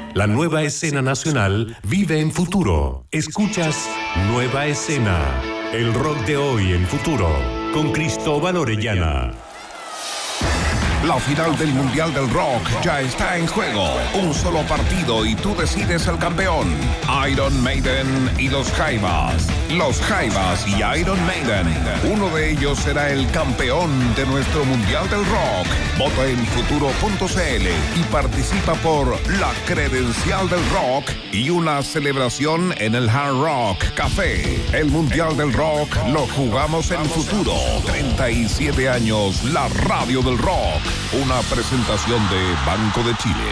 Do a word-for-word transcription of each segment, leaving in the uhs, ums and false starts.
La nueva escena nacional vive en Futuro. Escuchas Nueva Escena, el rock de hoy en Futuro, con Cristóbal Orellana. La final del Mundial del Rock ya está en juego. Un solo partido y tú decides el campeón. Iron Maiden y los Jaivas. Los Jaivas y Iron Maiden. Uno de ellos será el campeón de nuestro Mundial del Rock. Vota en futuro punto c l y participa por la credencial del rock y una celebración en el Hard Rock Café. El Mundial del Rock lo jugamos en Futuro. treinta y siete años, la radio del rock. Una presentación de Banco de Chile.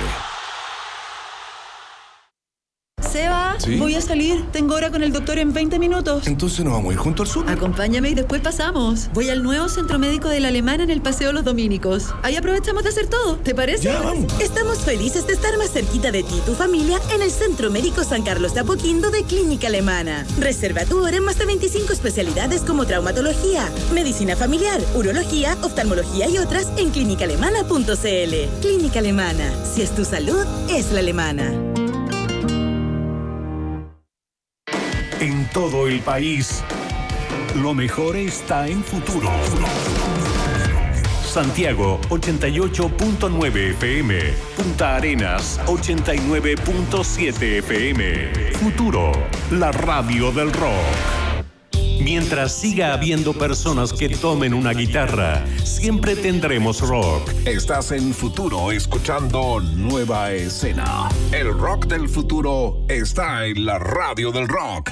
Seba, ¿sí? Voy a salir. Tengo hora con el doctor en veinte minutos. Entonces nos vamos a ir junto al sur. Acompáñame y después pasamos. Voy al nuevo centro médico de la Alemana en el Paseo Los Dominicos. Ahí aprovechamos de hacer todo. ¿Te parece? Ya, vamos. Estamos felices de estar más cerquita de ti y tu familia en el Centro Médico San Carlos de Apoquindo de Clínica Alemana. Reserva tu hora en más de veinticinco especialidades como traumatología, medicina familiar, urología, oftalmología y otras en clínica alemana punto c l. Clínica Alemana. Si es tu salud, es la alemana. En todo el país, lo mejor está en Futuro. Santiago ochenta y ocho punto nueve F M, Punta Arenas ochenta y nueve punto siete F M. Futuro, la radio del rock. Mientras siga habiendo personas que tomen una guitarra, siempre tendremos rock. Estás en Futuro escuchando Nueva Escena. El rock del futuro está en la radio del rock.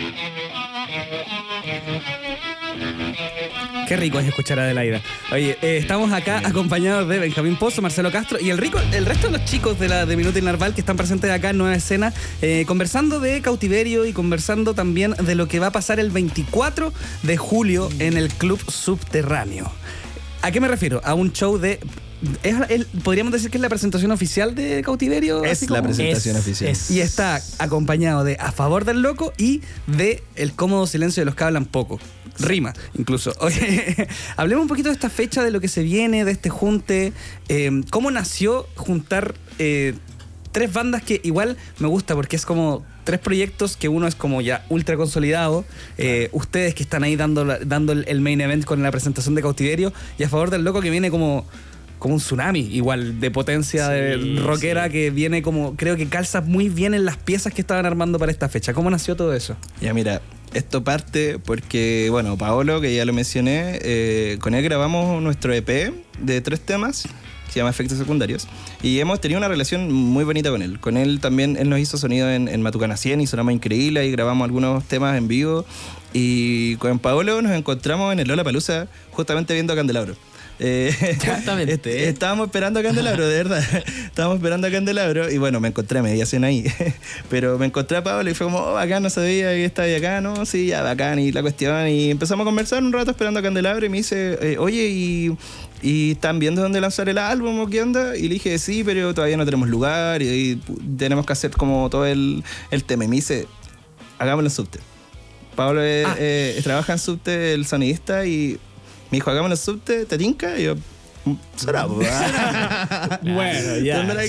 Qué rico es escuchar a Adelaida. Oye, eh, estamos acá acompañados de Benjamín Pozo, Marcelo Castro y el rico, el resto de los chicos de la de Minuto y Narval que están presentes acá en Nueva Escena, eh, conversando de Cautiverio y conversando también de lo que va a pasar el veinticuatro de julio en el Club Subterráneo. ¿A qué me refiero? A un show de... Es, es, podríamos decir que es la presentación oficial de Cautiverio. Es la presentación es, oficial. Es. Y está acompañado de A Favor del Loco y de El Cómodo Silencio de los que hablan poco. Rima, incluso. Oye, hablemos un poquito de esta fecha, de lo que se viene, de este junte. Eh, ¿Cómo nació juntar eh, tres bandas que igual me gusta? Porque es como tres proyectos que uno es como ya ultra consolidado. Eh, ustedes que están ahí dando, dando el main event con la presentación de Cautiverio. Y A Favor del Loco que viene como... como un tsunami, igual, de potencia sí, de rockera sí. Que viene como, creo que calza muy bien en las piezas que estaban armando para esta fecha. ¿Cómo nació todo eso? Ya mira, esto parte porque, bueno, Paolo, que ya lo mencioné, eh, con él grabamos nuestro E P de tres temas, que se llama Efectos Secundarios, y hemos tenido una relación muy bonita con él. Con él también, él nos hizo sonido en, en Matucana cien y sonamos increíble, y grabamos algunos temas en vivo, y con Paolo nos encontramos en el Lollapalooza justamente viendo a Candelabro. Eh, Exactamente. Este, estábamos esperando a Candelabro, de verdad. Estábamos esperando a Candelabro y bueno, me encontré a mediación ahí. Pero me encontré a Pablo y fue como, oh, bacán, no sabía que estaba ahí acá, ¿no? Sí, ya, bacán, y la cuestión. Y empezamos a conversar un rato esperando a Candelabro y me dice, eh, oye, y, y ¿están viendo dónde lanzar el álbum o qué onda? Y le dije, sí, pero todavía no tenemos lugar y, y tenemos que hacer como todo el, el tema. Y me dice, hagámoslo en Subte. Pablo eh, ah. eh, trabaja en Subte, el sonidista, y me dijo, hagámoslo en Subte, ¿te tinca? Y yo, será, pues. Bueno, ya.